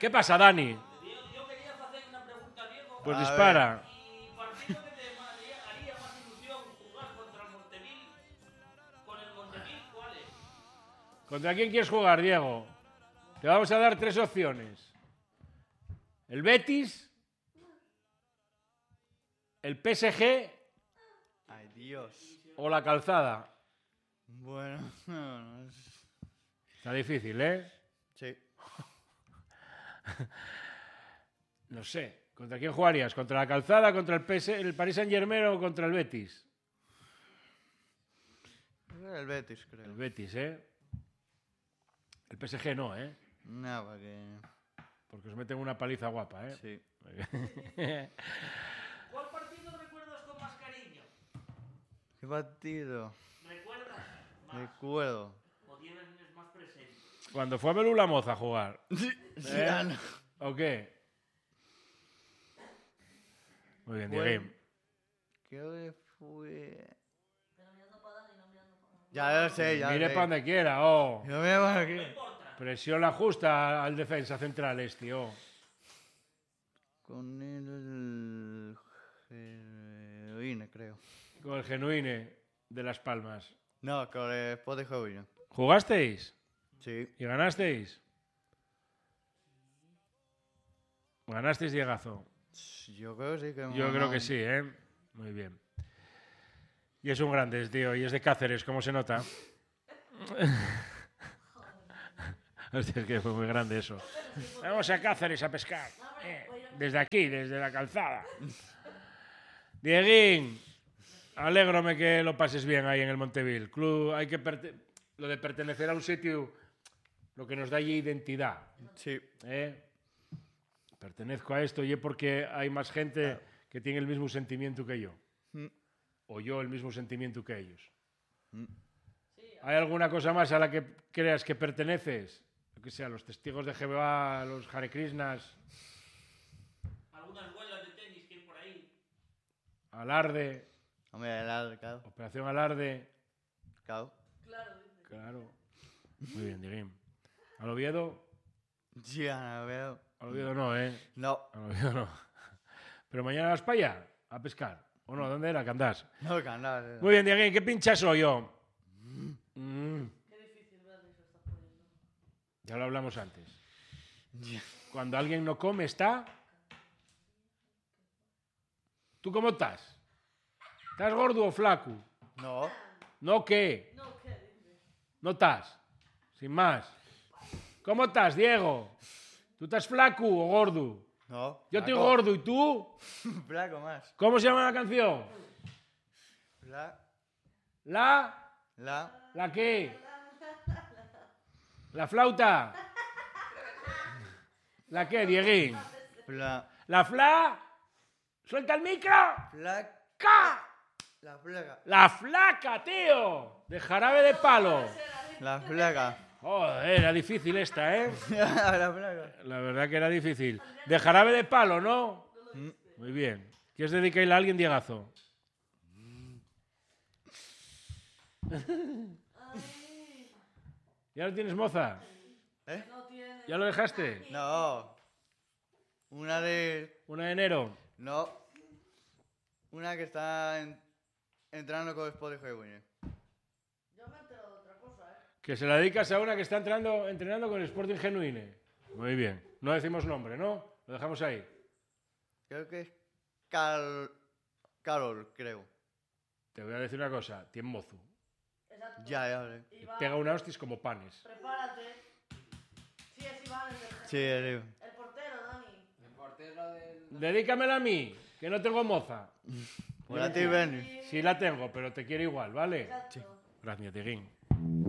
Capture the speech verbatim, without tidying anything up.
¿Qué pasa, Dani? Yo quería hacer una pregunta a Diego. Pues A dispara. ¿Y partido que te haría, haría más ilusión jugar contra el Montevil? ¿Con el Montevil cuál es? ¿Contra quién quieres jugar, Diego? Te vamos a dar tres opciones. El Betis, el P S G Ay, Dios. o la Calzada. Bueno, no, no es... Está difícil, ¿eh? Sí. No sé. ¿Contra quién jugarías? ¿Contra la Calzada, contra el, P S el Paris Saint-Germain o contra el Betis? El Betis, creo. El Betis, ¿eh? El P S G no, ¿eh? No, porque... Porque os meten una paliza guapa, ¿eh? Sí. ¿Cuál partido recuerdas con más cariño? ¿Qué partido? ¿Recuerdas más Recuerdo. o tienes más presente? Cuando fue a Belula Moza a jugar. Ya no. ¿O qué? Muy bien, Bueno. Dieguín. Creo que fue... Ya lo sé, ya Mire sé. para donde quiera, oh. Yo me voy aquí. Presión la justa al defensa central este, oh. Con el... Heroína, creo. Con el genuine de Las Palmas. No, con el Sport de Heroína. ¿Jugasteis? Sí. ¿Y ganasteis? ¿Ganasteis, Diegazo? Yo creo que sí. Que hemos Yo creo ganado. que sí, ¿eh? Muy bien. Y es un grande, tío, y es de Cáceres, ¿cómo se nota? Hostia, es que fue muy grande eso. Vamos a Cáceres a pescar. Eh, desde aquí, desde la calzada. Dieguín, alégrome que lo pases bien ahí en el Montevil. Club, hay que perte- lo de pertenecer a un sitio, lo que nos da allí identidad. Sí. ¿eh? Pertenezco a esto y es porque hay más gente que tiene el mismo sentimiento que yo. Mm. O yo el mismo sentimiento que ellos. Mm. ¿Hay alguna cosa más a la que creas que perteneces? Lo que sea, los testigos de Jehová, los Hare Krishnas, ¿Algunas vuelas de tenis que hay por ahí? Alarde, Hombre, el arcado. Operación Alarde. Claro. Claro. Muy bien, Dieguín. ¿Al Oviedo? Ya, no veo. Al Oviedo no, ¿eh? No. Al Oviedo no. Pero mañana vas para allá a pescar. ¿O no? ¿Dónde era que andás? No, que andar. Muy bien, Dieguín, ¿qué pincha soy yo? Mm. Ya lo hablamos antes. Ya. Cuando alguien no come, está... ¿Tú cómo estás? ¿Estás gordo o flaco? No. ¿No qué? No estás. Sin más. ¿Cómo estás, Diego? ¿Tú estás flaco o gordo? No. Yo estoy flaco. gordo, ¿y tú? Flaco más. ¿Cómo se llama la canción? La. ¿La? La. ¿La qué? ¿La flauta? ¿La qué, Dieguín? La. ¿La fla? ¡Suelta el micro! Flaca. ¡Ca! La flaca. ¡La flaca, tío! De jarabe de palo. La flaca. Joder, era difícil esta, ¿eh? La flaca. La verdad que era difícil. De jarabe de palo, ¿no? Mm. Muy bien. ¿Quieres dedicarle a alguien, Diegazo? ¿Ya lo tienes, moza? ¿Eh? ¿Ya lo dejaste? No. Una de. ¿Una de enero? No. Una que está en- entrando con Sport de Heroína. Que se la dedicas a una que está entrando, entrenando con el Sporting Genuine. Muy bien. No decimos nombre, ¿no? Lo dejamos ahí. Creo que es Cal... Carol, creo. Te voy a decir una cosa. Tiene mozo. Ya, ya, vale. Te pega una hostis como panes. Prepárate. Sí, es Iván, el, del- Sí, arriba. el portero, Dani. El portero del... Dedícamela a mí, que no tengo moza. Hola, tío, Benny. Sí la tengo, pero te quiero igual, ¿vale? Exacto. Gracias, Tiguín.